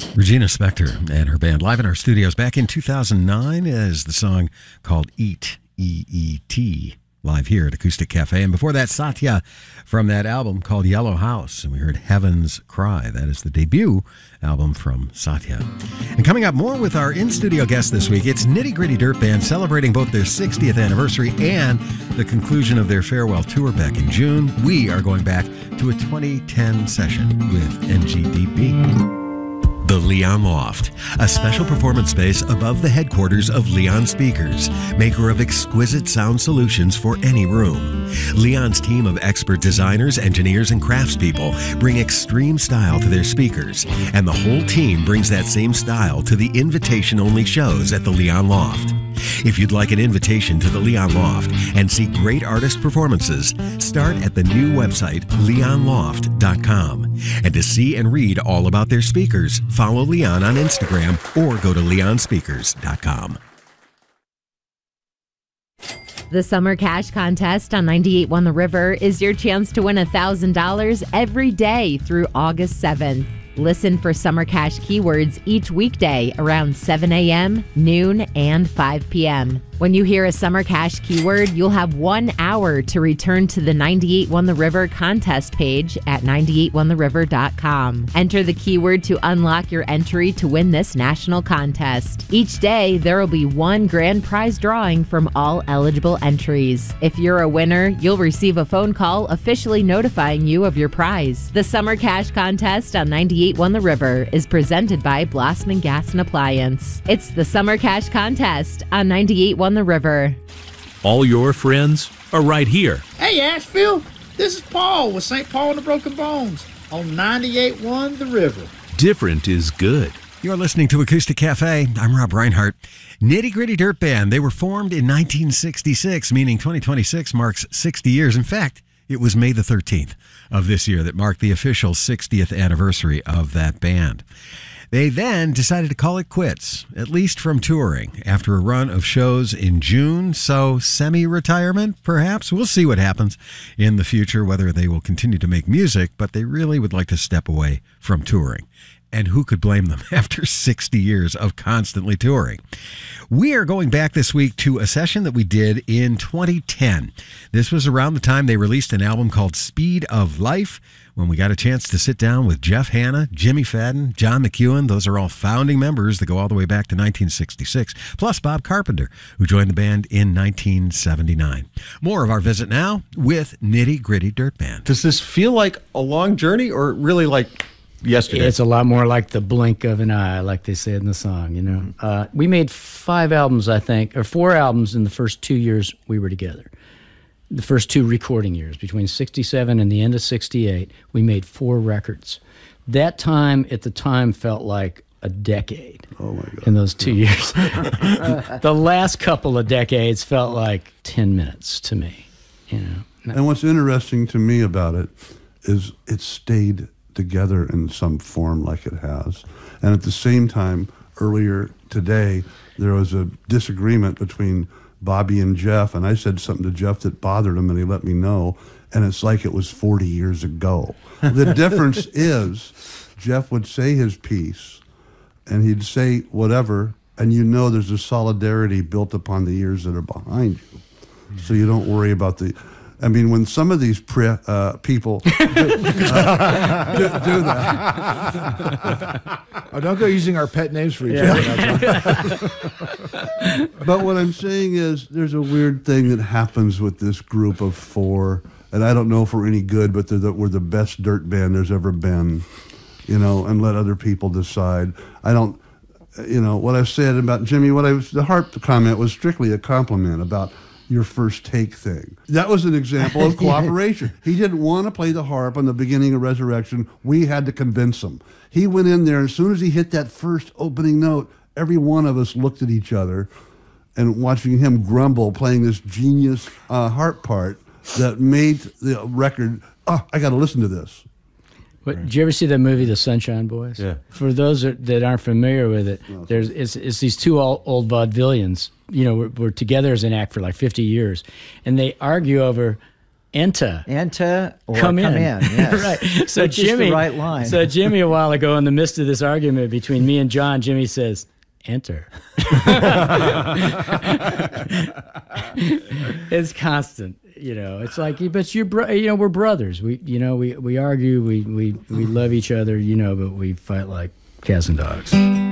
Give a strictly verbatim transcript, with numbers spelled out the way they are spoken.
Regina Spektor and her band live in our studios back in two thousand nine as the song called Eat, E E T, live here at Acoustic Cafe. And before that, Satya from that album called Yellow House. And we heard Heaven's Cry. That is the debut album from Satya. And coming up, more with our in-studio guest this week. It's Nitty Gritty Dirt Band celebrating both their sixtieth anniversary and the conclusion of their farewell tour back in June. We are going back to a twenty ten session with N G D B. The Leon Loft, a special performance space above the headquarters of Leon Speakers, maker of exquisite sound solutions for any room. Leon's team of expert designers, engineers, and craftspeople bring extreme style to their speakers, and the whole team brings that same style to the invitation-only shows at the Leon Loft. If you'd like an invitation to the Leon Loft and see great artist performances, start at the new website leon loft dot com. And to see and read all about their speakers, follow Leon on Instagram or go to leon speakers dot com. The Summer Cash Contest on ninety-eight point one The River is your chance to win one thousand dollars every day through August seventh. Listen for Summer Cash keywords each weekday around seven a.m., noon, and five p.m. When you hear a Summer Cash keyword, you'll have one hour to return to the ninety-eight point one The River contest page at ninety-eight one the river dot com. Enter the keyword to unlock your entry to win this national contest. Each day, there will be one grand prize drawing from all eligible entries. If you're a winner, you'll receive a phone call officially notifying you of your prize. The Summer Cash Contest on ninety-eight point one The River is presented by Blossman Gas and Appliance. It's the Summer Cash Contest on ninety-eight point one The River. All your friends are right here. Hey, Asheville, this is Paul with Saint Paul and the Broken Bones on ninety-eight point one The River. Different is good. You're listening to Acoustic Cafe. I'm Rob Reinhart. Nitty Gritty Dirt Band. They were formed in nineteen sixty-six, meaning twenty twenty-six marks sixty years. In fact, it was May the thirteenth of this year that marked the official sixtieth anniversary of that band. They then decided to call it quits, at least from touring, after a run of shows in June. So semi-retirement, perhaps. We'll see what happens in the future, whether they will continue to make music, but they really would like to step away from touring. And who could blame them after sixty years of constantly touring? We are going back this week to a session that we did in twenty ten. This was around the time they released an album called Speed of Life, when we got a chance to sit down with Jeff Hanna, Jimmy Fadden, John McEwen. Those are all founding members that go all the way back to nineteen sixty-six, plus Bob Carpenter, who joined the band in nineteen seventy-nine. More of our visit now with Nitty Gritty Dirt Band. Does this feel like a long journey or really like yesterday? It's a lot more like the blink of an eye, like they say in the song, you know. Uh, we made five albums, I think, or four albums in the first two years we were together. The first two recording years, between sixty-seven and the end of sixty-eight, we made four records. That time, at the time, felt like a decade. Oh, my God. In those two yeah. years. The last couple of decades felt like ten minutes to me, you know. And what's interesting to me about it is it stayed together in some form like it has. And at the same time, earlier today, there was a disagreement between Bobby and Jeff, and I said something to Jeff that bothered him, and he let me know, and it's like it was forty years ago. The difference is Jeff would say his piece, and he'd say whatever, and you know there's a solidarity built upon the years that are behind you. So you don't worry about the... I mean, when some of these pre, uh, people do, uh, do, do that. Oh, don't go using our pet names for each yeah. other. But what I'm saying is there's a weird thing that happens with this group of four, and I don't know if we're any good, but they're the, we're the best dirt band there's ever been, you know, and let other people decide. I don't, you know, what I've said about Jimmy, what I was, the harp comment was strictly a compliment about your first take thing. That was an example of cooperation. He didn't want to play the harp on the beginning of Resurrection. We had to convince him. He went in there, as soon as he hit that first opening note, every one of us looked at each other and watching him grumble, playing this genius uh, harp part that made the record, oh, I got to listen to this. But did you ever see that movie, The Sunshine Boys? Yeah. For those that, that aren't familiar with it, no, there's it's, it's these two old, old vaudevillians. You know, we're, we're together as an act for like fifty years, and they argue over enter. Enter or come, come in. in. Yes. Right. So Which Jimmy, is the right line. So Jimmy, a while ago, in the midst of this argument between me and John, Jimmy says, enter. It's constant, you know. It's like, but you're, bro- you know, we're brothers. We, you know, we, we argue, we, we, we love each other, you know, but we fight like cats and dogs.